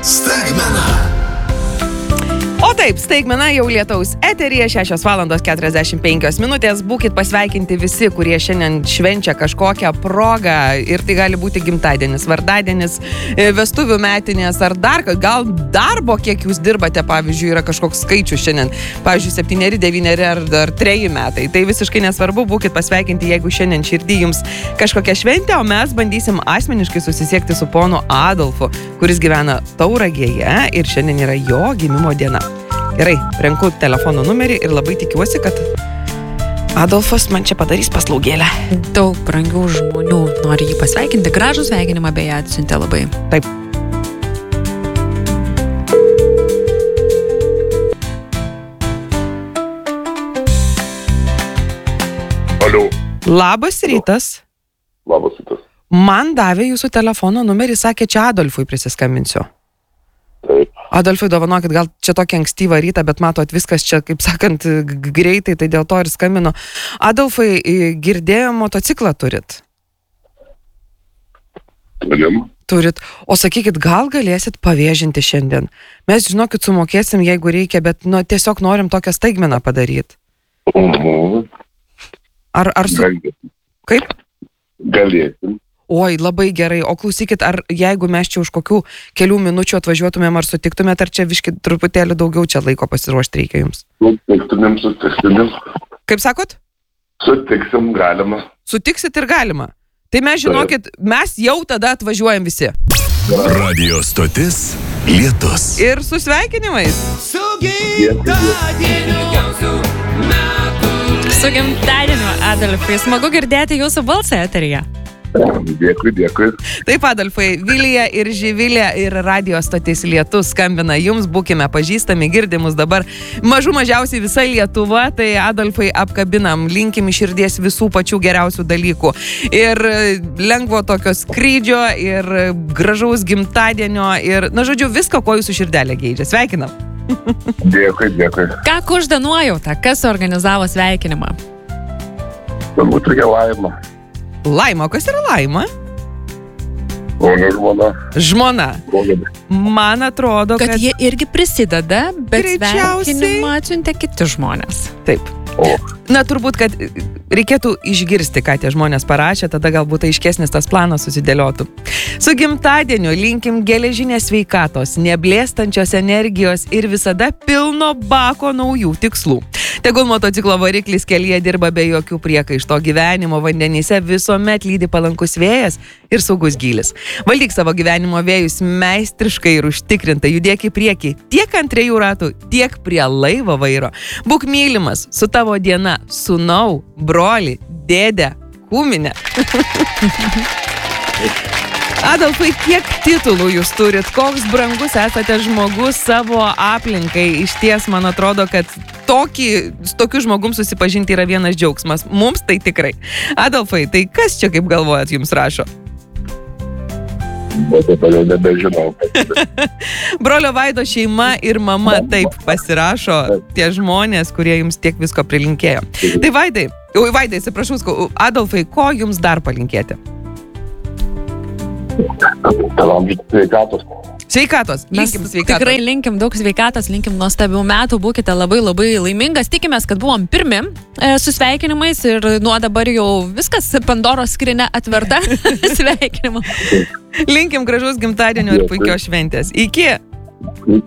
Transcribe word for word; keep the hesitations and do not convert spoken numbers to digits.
Staigmena. O taip, staigmena jau lietaus eteryje, šešios valandos keturiasdešimt penkios minutės. Būkit pasveikinti visi, kurie šiandien švenčia kažkokią progą. Ir tai gali būti gimtadienis, vardadienis, vestuvių metinės, ar dar, gal darbo, kiek jūs dirbate, pavyzdžiui, yra kažkoks skaičius šiandien. Pavyzdžiui, septyneri, devyneri ar, ar treji metai. Tai visiškai nesvarbu, būkit pasveikinti, jeigu šiandien širdį jums kažkokia šventė, o mes bandysim asmeniškai susisiekti su ponu Adolfu, kuris gyvena Tauragėje ir šiandien yra jo gimimo diena. Gerai, renku telefono numerį ir labai tikiuosi, kad Adolfas man čia padarys paslaugėlę. Daug brangių žmonių nori jį pasveikinti. Gražų sveikinimą beje atsiuntė labai. Taip. Alio. Labas rytas. Labas rytas. Man davė jūsų telefono numerį, sakė, čia Adolfui prisiskambinsiu. Taip. Adolfai, dovanokit, gal čia tokį ankstyvą rytą, bet matot, viskas čia, kaip sakant, greitai, tai dėl to ir skambinu. Adolfai, girdėjo, motociklą turit? Turim. Turit. O sakykit, gal galėsit pavėžinti šiandien? Mes, žinokit, sumokėsim, jeigu reikia, bet nu, tiesiog norim tokią staigmeną padaryti. Mhm. Ar, ar su... Galėsim. Kaip? Galėsim. Oi, labai gerai. O klausykit, ar jeigu mes čia už kokių kelių minučių atvažiuotumėm, ar sutiktumėt, ar čia viški truputėlį daugiau čia laiko pasiruošti reikia jums? Sutiktumėm, sutiktumėm. Kaip sakot? Sutiksim, galima. Sutiksit ir galima. Tai mes, žinokit, mes jau tada atvažiuojam visi. Radio stotis Lietus. Ir su sveikinimais. Su gimtadieniu, Adolfai. Smagu girdėti jūsų balsą eteryje. Dėkui, dėkui. Taip, Adolfai, Vilija ir Živilė ir radio stotis Lietus skambina jums, būkime pažįstami, girdimus dabar mažų mažiausiai visa Lietuva, tai Adolfai apkabinam, linkim iš širdies visų pačių geriausių dalykų. Ir lengvo tokio skrydžio, ir gražaus gimtadienio, ir, na žodžiu, visko, ko jūsų širdelė geidžia. Sveikinam. Dėkui, dėkui. Ką kužda nuojauta? Kas organizavo sveikinimą? Turbūt tokia laima. Laima, o kas yra Laima? Mano žmona. Žmona. Žmona. Man atrodo, kad... Kad jie irgi prisideda, bet Greičiausiai. sveikinimą atsiuntė kiti žmonės. Taip. O. Na, turbūt, kad reikėtų išgirsti, ką tie žmonės parašė, tada galbūt aiškesnis tas planas susidėliotų. Su gimtadieniu linkim geležinės sveikatos, neblėstančios energijos ir visada pilno bako naujų tikslų. Tegul motociklo variklis kelyje dirba be jokių priekaišto, gyvenimo vandenyse visuomet lydi palankus vėjas ir saugus gylis. Valdyk savo gyvenimo vėjus meistriškai ir užtikrintai, judėk į priekį tiek ant trejų ratų, tiek prie laivo vairo. Būk mylimas su tavo diena, sūnau, broli, dėdė, kūminė. Adolfai, kiek titulų jūs turit? Koks brangus esate žmogus savo aplinkai? Iš ties, man atrodo, kad tokį, su tokiu žmogum susipažinti yra vienas džiaugsmas. Mums tai tikrai. Adolfai, tai kas čia, kaip galvojat, jums rašo? Bet dabar jau nebežinau. Brolio Vaido šeima ir mama taip pasirašo tie žmonės, kurie jums tiek visko prilinkėjo. Tai Vaidai, oi, Vaidai, atsiprašau, Adolfai, ko jums dar palinkėti? Tavam sveikatos. Sveikatos, Mes linkim sveikatos. tikrai linkim daug sveikatos, linkim nuostabių metų, būkite labai labai laimingas. Tikimės, kad buvom pirmi e, su sveikinimais ir nuo dabar jau viskas Pandoros skrinė atverta sveikinimu. Linkim gražaus gimtadienio ir puikios šventės. Iki!